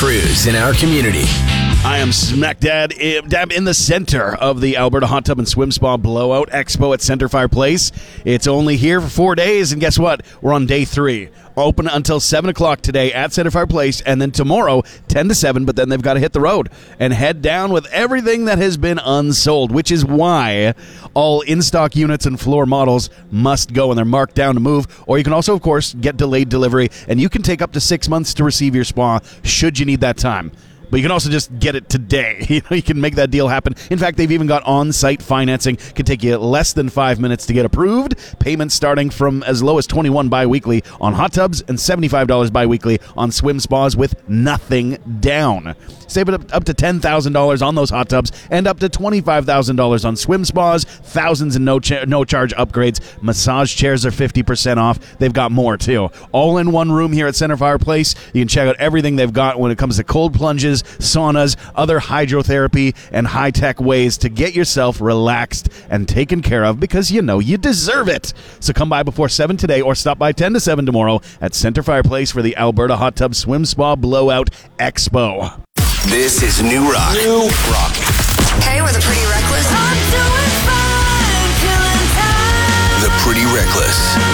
crews in our community. I am smack dab in the center of the Alberta Hot Tub and Swim Spa Blowout Expo at Centerfire Place. It's only here for 4 days, and guess what? We're on day 3. Open until 7 o'clock today at Centerfire Place, and then tomorrow, 10 to 7, but then they've got to hit the road and head down with everything that has been unsold, which is why all in-stock units and floor models must go, and they're marked down to move. Or you can also, of course, get delayed delivery, and you can take up to 6 months to receive your spa should you need that time. But you can also just get it today. You can make that deal happen. In fact, they've even got on-site financing. Could take you less than 5 minutes to get approved. Payments starting from as low as $21 bi-weekly on hot tubs and $75 bi-weekly on swim spas with nothing down. Save up to $10,000 on those hot tubs and up to $25,000 on swim spas. Thousands in no-charge upgrades. Massage chairs are 50% off. They've got more, too. All in one room here at Centerfire Place. You can check out everything they've got when it comes to cold plunges, saunas, other hydrotherapy, and high-tech ways to get yourself relaxed and taken care of, because you know you deserve it. So come by before 7 today or stop by 10 to 7 tomorrow at Centerfire Place for the Alberta Hot Tub Swim Spa Blowout Expo. This is New Rock. New Rock. Hey, we're the Pretty Reckless. I'm doing fine, killing time. The Pretty Reckless.